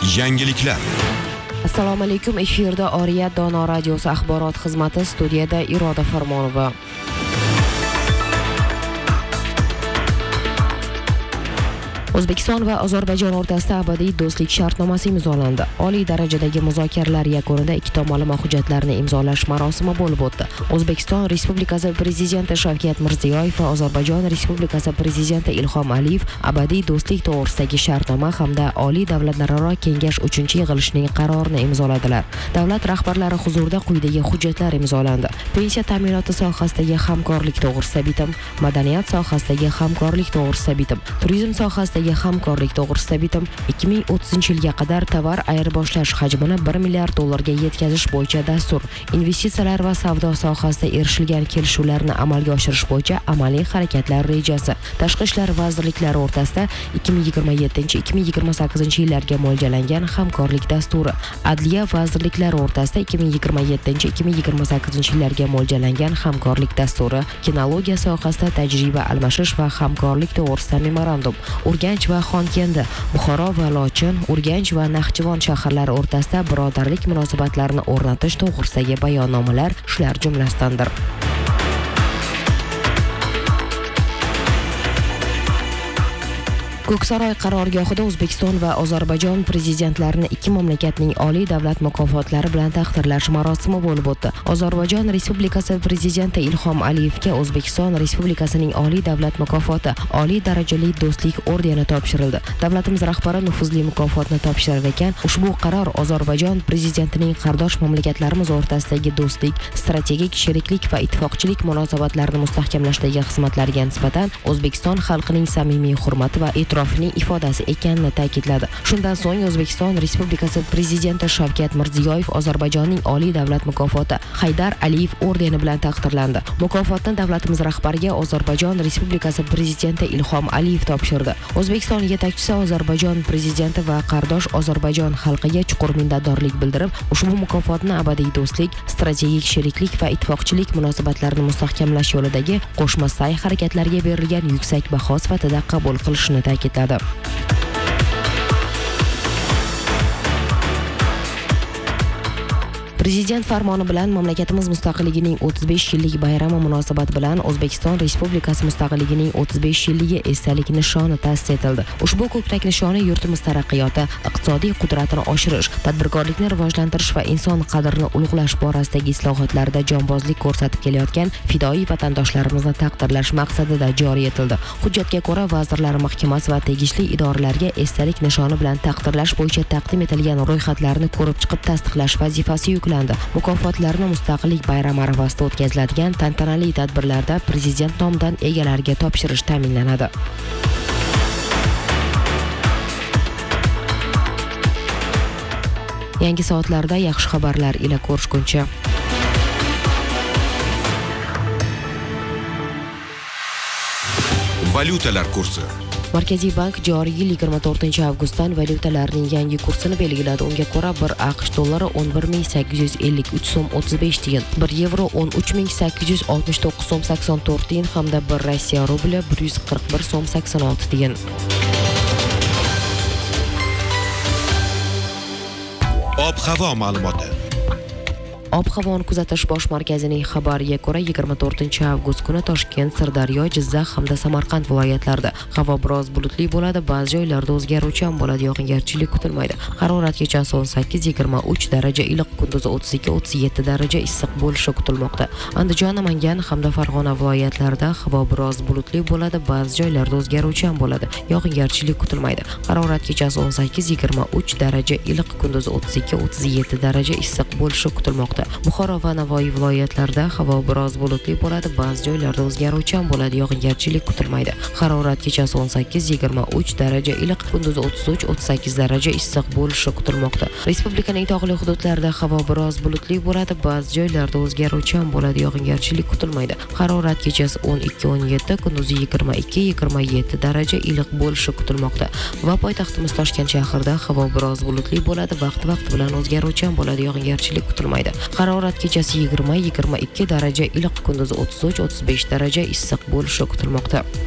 Yangiliklar. Assalomu alaykum. Efirda Oriyat Dono radiosi axborot xizmati, studiyada Iroda Farmonova. O'zbekiston va Ozarbayjon o'rtasida abadiy do'stlik shartnomasi imzolandi. Oliy darajadagi muzokaralar yakunida ikki tomonlama hujjatlarni imzolash marosimi bo'lib o'tdi. O'zbekiston Respublikasi Prezidenti Shavkat Mirziyoyev va Ozarbayjon Respublikasi Prezidenti Ilhom Aliyev abadiy do'stlik to'g'risidagi shartnoma hamda Oliy davlatlararo kengash 3-yig'ilishining qarorini imzoladilar. Davlat rahbarlari huzurida quyidagi hujjatlar imzolandi. Pensiya ta'minoti sohasidagi hamkorlik to'g'risida bitim, madaniyat sohasidagi hamkorlik to'g'risida bitim, turizm sohasidagi hamkorlik to'g'risida bitim, 2030-yilga qadar tovar ayirboshlash hajmini $1 milliard ga yetkazish bo'yicha dastur, investitsiyalar va savdo sohasida erishilgan kelishuvlarni amalga oshirish bo'yicha amaliy harakatlar rejasi, tashqi ishlar vazirliklari o'rtasida 2027-2028 yillarga mo'ljallangan hamkorlik dasturi, adliya vazirliklari o'rtasida 2027-2028 yillarga mo'ljallangan hamkorlik dasturi, kinologiya sohasida tajriba almashish va hamkorlik to'g'risida memorandum, Urganch va Xonkendi, Buxoro va Lochin, Urganch va Naxchivon shaharlari o'rtasida birodarlik munosabatlarini o'rnatish to'g'risidagi bayonnomalar shular jumlasidandir. Ko'ksaroy qarorgohida O'zbekiston va Ozarbayjon prezidentlarini ikki mamlakatning oliy davlat mukofotlari bilan taqdirlash marosimi bo'lib o'tdi. Ozarbayjon Respublikasi Prezidenti Ilhom Aliyevga O'zbekiston Respublikasining oliy davlat mukofoti oliy darajali do'stlik ordeni topshirildi. Davlatimiz rahbari nufuzli mukofotni topshirar ekan, ushbu qaror Ozarbayjon prezidentining qardosh mamlakatlarimiz o'rtasidagi do'stlik, strategik sheriklik va ittifoqchilik munosabatlarini mustahkamlashdagi xizmatlariga nisbatan O'zbekiston xalqining samimiy hurmati va e'tirofining ifodasi ekanini ta'kidladi. Shundan so'ng O'zbekiston Respublikasi Prezidenti Shavkat Mirziyoyev Ozarbayjonning oliy davlat mukofoti Haydar Aliyev ordeni bilan taqdirlandi. Mukofotni davlatimiz rahbariga Ozarbayjon Respublikasi Prezidenti Ilhom Aliyev topshirdi. O'zbekiston yetakchisi Ozarbayjon prezidenti va qardosh Ozarbayjon xalqiga chuqur minnatdorlik bildirib, ushbu mukofotni abadiy do'stlik, strategik sheriklik va ittifoqchilik munosabatlarini mustahkamlash yo'lidagi qo'shma sa'y harakatlariga berilgan yuksak baho sifatida qabul qilishini ta'kidladi. Prezident farmoni bilan mamlakatimiz mustaqilligining 35 yillik bayrami munosabati bilan O'zbekiston Respublikasi mustaqilligining 35 yilligi esdalik nishoni ta'sis etildi. Ushbu ko'krak nishoni yurtimiz taraqqiyoti, iqtisodiy qudratini oshirish, tadbirkorlikni rivojlantirish va inson qadrini ulug'lash borasidagi islohotlarda jonbozlik ko'rsatib kelayotgan fidoyi vatandoshlarimizni taqdirlash maqsadida joriy etildi. Hujjatga ko'ra, Vazirlar Mahkamasi va tegishli idoralarga esdalik nishoni bilan taqdirlash bo'yicha taqdim etilgan ro'yxatlarni ko'rib chiqib tasdiqlash vazifasi yuklandi. Mukofotlarni mustaqillik bayrami arafasida o'tkaziladigan tantanali tadbirlarda prezident nomidan egalariga topshirish ta'minlanadi. Yangi soatlarda yaxshi xabarlar ila ko'rishguncha. Valyutalar kursi. Markaziy bank joriy yil 24-avgustdan valyutalarning yangi kursini belgiladi. Unga ko'ra 1 AQSh dollari 11.853 so'm 35 tiyin, 1 yevro 13.869 so'm 84 tiyin hamda 1 Rossiya rubli 141 so'm 86 tiyin. Ob-havo ma'lumoti. Ob-havoni kuzatish bosh markazining xabariga ko'ra 24-avgust kuni Toshkent, Sirdaryo, Jizzax hamda Samarqand viloyatlarida havo biroz bulutli bo'ladi, ba'zi joylarda o'zgaruvchan bo'ladi, yog'ingarchilik kutilmaydi. Harorat kechasi 18-23 daraja iliq, kunduzi 32-37 daraja issiq bo'lishi kutilmoqda. Andijon, Namangan hamda Farg'ona viloyatlarida havo biroz bulutli bo'ladi, ba'zi joylarda o'zgaruvchan bo'ladi, yog'ingarchilik kutilmaydi. Harorat kechasi 18-23 daraja iliq, kunduzi 32-37 daraja issiq bo'lishi kutilmoqda. Buxoro va Navoiy viloyatlarida havo biroz bulutli bo'ladi, ba'zi joylarda o'zgaruvchan bo'ladi, yog'ingarchilik kutilmaydi. Harorat kechasi 18-23 daraja iliq, kunduzi 33-38 daraja issiq bo'lishi kutilmoqda. Respublikaning tog'li hududlarida havo biroz bulutli bo'ladi, ba'zi joylarda o'zgaruvchan bo'ladi, yog'ingarchilik kutilmaydi. Harorat kechasi 12-17, kunduzi 22-27 daraja iliq bo'lishi kutilmoqda. Va poytaxtimiz Toshkent shahrida havo biroz bulutli bo'ladi, vaqt bilan o'zgaruvchan bo'ladi, yog'ingarchilik kutilmaydi. Harorat kechasi 20-22 daraja iliq, kunduzi 33-35 daraja issiq bo'lishi kutilmoqda.